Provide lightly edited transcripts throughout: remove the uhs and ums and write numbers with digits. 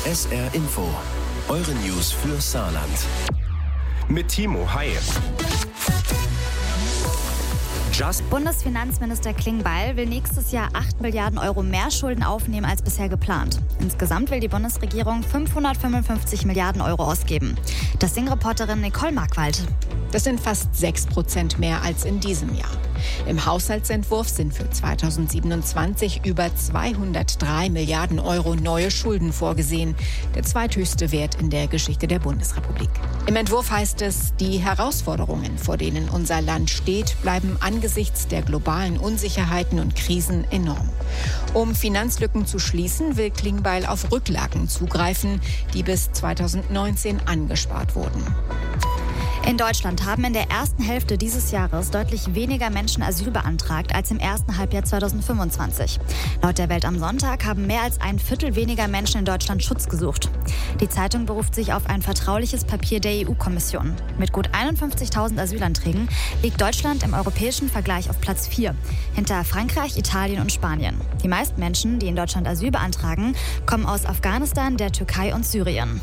SR Info, eure News für Saarland. Mit Timo, hi. Bundesfinanzminister Klingbeil will nächstes Jahr 8 Milliarden Euro mehr Schulden aufnehmen als bisher geplant. Insgesamt will die Bundesregierung 555 Milliarden Euro ausgeben. Das Sing-Reporterin Nicole Markwald. Das sind fast 6% mehr als in diesem Jahr. Im Haushaltsentwurf sind für 2027 über 203 Milliarden Euro neue Schulden vorgesehen. Der zweithöchste Wert in der Geschichte der Bundesrepublik. Im Entwurf heißt es, die Herausforderungen, vor denen unser Land steht, bleiben angesichts der globalen Unsicherheiten und Krisen enorm. Um Finanzlücken zu schließen, will Klingbeil auf Rücklagen zugreifen, die bis 2019 angespart wurden. In Deutschland haben in der ersten Hälfte dieses Jahres deutlich weniger Menschen Asyl beantragt als im ersten Halbjahr 2025. Laut der Welt am Sonntag haben mehr als ein Viertel weniger Menschen in Deutschland Schutz gesucht. Die Zeitung beruft sich auf ein vertrauliches Papier der EU-Kommission. Mit gut 51.000 Asylanträgen liegt Deutschland im europäischen Vergleich auf Platz 4, hinter Frankreich, Italien und Spanien. Die meisten Menschen, die in Deutschland Asyl beantragen, kommen aus Afghanistan, der Türkei und Syrien.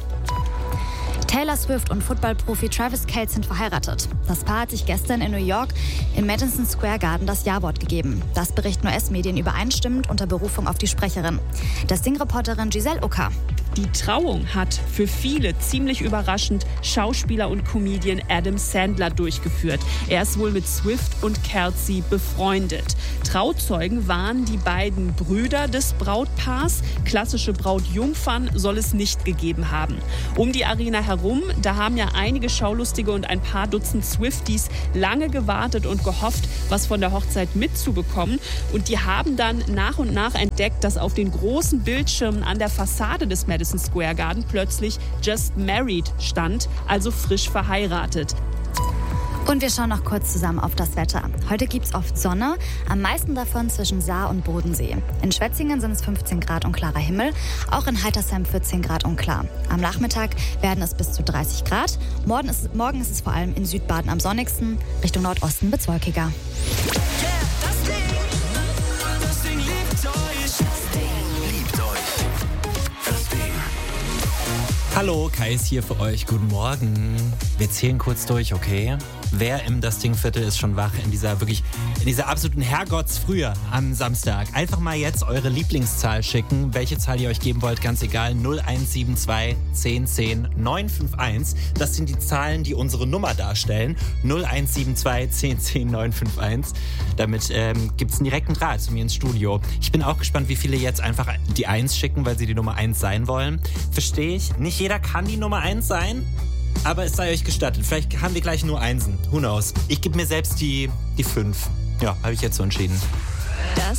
Taylor Swift und Footballprofi Travis Kelce sind verheiratet. Das Paar hat sich gestern in New York im Madison Square Garden das Ja-Wort gegeben. Das berichten US-Medien übereinstimmend unter Berufung auf die Sprecherin. Das Sing-Reporterin Giselle Ucker. Die Trauung hat für viele ziemlich überraschend Schauspieler und Comedian Adam Sandler durchgeführt. Er ist wohl mit Swift und Kelce befreundet. Trauzeugen waren die beiden Brüder des Brautpaars. Klassische Brautjungfern soll es nicht gegeben haben. Um die Arena herum, da haben ja einige Schaulustige und ein paar Dutzend Swifties lange gewartet und gehofft, was von der Hochzeit mitzubekommen. Und die haben dann nach und nach entdeckt, dass auf den großen Bildschirmen an der Fassade des Madison Square Garden plötzlich Just Married stand, also frisch verheiratet. Und wir schauen noch kurz zusammen auf das Wetter. Heute gibt es oft Sonne, am meisten davon zwischen Saar und Bodensee. In Schwetzingen sind es 15 Grad und klarer Himmel, auch in Heitersheim 14 Grad und klar. Am Nachmittag werden es bis zu 30 Grad. Morgen ist es vor allem in Südbaden am sonnigsten, Richtung Nordosten wird's wolkiger. Hallo, Kai ist hier für euch. Guten Morgen. Wir zählen kurz durch, okay? Wer im Das Ding-Viertel ist schon wach in dieser absoluten Herrgottsfrühe am Samstag? Einfach mal jetzt eure Lieblingszahl schicken. Welche Zahl ihr euch geben wollt, ganz egal. 0172 10 10 951. Das sind die Zahlen, die unsere Nummer darstellen. 0172 10 10 951. Damit gibt's einen direkten Draht zu mir ins Studio. Ich bin auch gespannt, wie viele jetzt einfach die 1 schicken, weil sie die Nummer 1 sein wollen. Verstehe ich. Nicht jeder kann die Nummer 1 sein. Aber es sei euch gestattet. Vielleicht haben wir gleich nur Einsen. Who knows? Ich gebe mir selbst die 5. Ja, habe ich jetzt so entschieden.